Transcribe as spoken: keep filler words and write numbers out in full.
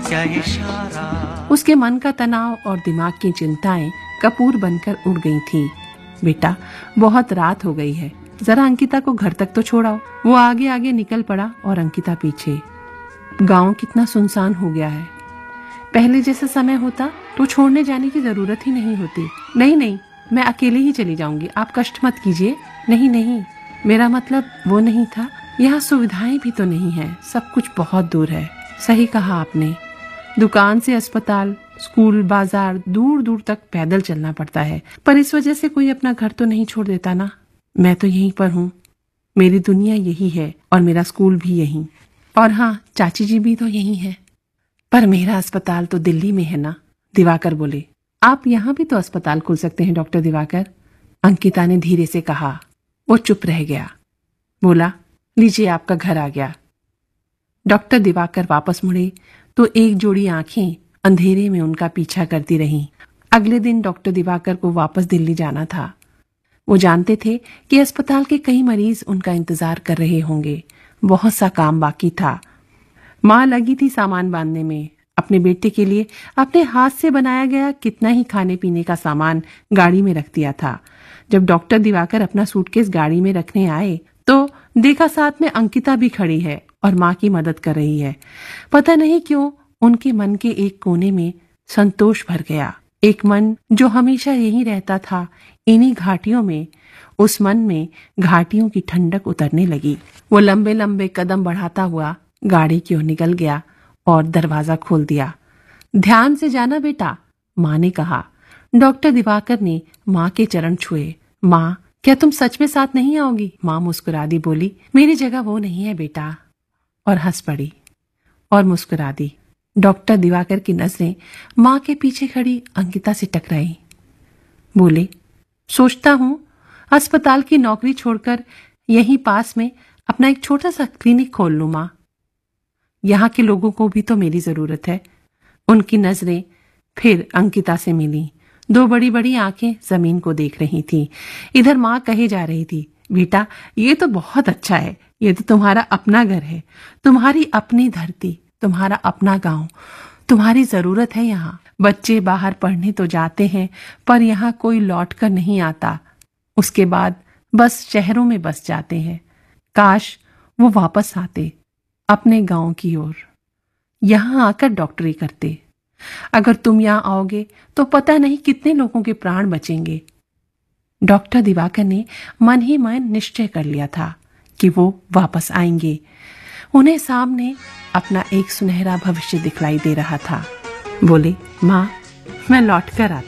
क्या इशारा। उसके मन का तनाव और दिमाग की चिंताएं कपूर बनकर उड़ गई थीं। बेटा, बहुत रात हो गई है, जरा अंकिता को घर तक तो छोड़ाओ। वो आगे आगे निकल पड़ा और अंकिता पीछे। गांव कितना सुनसान हो गया है। पहले जैसा समय होता तो छोड़ने जाने की जरूरत ही नहीं होती। नहीं नहीं, मैं अकेले ही चली जाऊंगी, आप कष्ट मत कीजिए। नहीं नहीं, मेरा मतलब वो नहीं था। यहाँ सुविधाएं भी तो नहीं है, सब कुछ बहुत दूर है। सही कहा आपने, दुकान से अस्पताल, स्कूल, बाजार दूर दूर तक पैदल चलना पड़ता है। पर इस वजह से कोई अपना घर तो नहीं छोड़ देता ना। मैं तो यहीं पर हूँ, मेरी दुनिया यही है और मेरा स्कूल भी यहीं। और हाँ, चाची जी भी तो यही है। पर मेरा अस्पताल तो दिल्ली में है ना, दिवाकर बोले। आप यहाँ भी तो अस्पताल खोल सकते हैं डॉक्टर दिवाकर, अंकिता ने धीरे से कहा। वो चुप रह गया। बोला, लीजिए आपका घर आ गया। डॉक्टर दिवाकर वापस मुड़े तो एक जोड़ी आंखें अंधेरे में उनका पीछा करती रहीं। अगले दिन डॉक्टर दिवाकर को वापस दिल्ली जाना था। वो जानते थे कि अस्पताल के कई मरीज उनका इंतजार कर रहे होंगे। बहुत सा काम बाकी था। माँ लगी थी सामान बांधने में। अपने बेटे के लिए अपने हाथ से बनाया गया कितना ही खाने पीने का सामान गाड़ी में रख दिया था। जब डॉक्टर दिवाकर अपना सूटकेस गाड़ी में रखने आए तो देखा साथ में अंकिता भी खड़ी है और माँ की मदद कर रही है। पता नहीं क्यों उनके मन के एक कोने में संतोष भर गया। एक मन जो हमेशा यही रहता था, इन्हीं घाटियों में, उस मन में घाटियों की ठंडक उतरने लगी। वो लंबे लंबे कदम बढ़ाता हुआ गाड़ी की ओर निकल गया और दरवाजा खोल दिया। ध्यान से जाना बेटा, माँ ने कहा। डॉक्टर दिवाकर ने माँ के चरण छुए। माँ, क्या तुम सच में साथ नहीं आओगी? माँ मुस्कुरा दी, बोली, मेरी जगह वो नहीं है बेटा, और हंस पड़ी और मुस्कुरा दी। डॉक्टर दिवाकर की नजरें माँ के पीछे खड़ी अंकिता से टकराई। बोले, सोचता हूँ अस्पताल की नौकरी छोड़कर यहीं पास में अपना एक छोटा सा क्लिनिक खोल लूं माँ। यहाँ के लोगों को भी तो मेरी जरूरत है। उनकी नजरें फिर अंकिता से मिली। दो बड़ी बड़ी आंखें जमीन को देख रही थी। इधर माँ कहे जा रही थी, बेटा ये तो बहुत अच्छा है, ये तो तुम्हारा अपना घर है, तुम्हारी अपनी धरती, तुम्हारा अपना गांव, तुम्हारी जरूरत है यहाँ। बच्चे बाहर पढ़ने तो जाते हैं पर यहाँ कोई लौट कर नहीं आता। उसके बाद बस शहरों में बस जाते हैं। काश वो वापस आते अपने गांव की ओर, यहाँ आकर डॉक्टरी करते। अगर तुम यहाँ आओगे तो पता नहीं कितने लोगों के प्राण बचेंगे। डॉक्टर दिवाकर ने मन ही मन निश्चय कर लिया था कि वो वापस आएंगे। उन्हें सामने अपना एक सुनहरा भविष्य दिखलाई दे रहा था। बोले, माँ मैं लौट कर आता।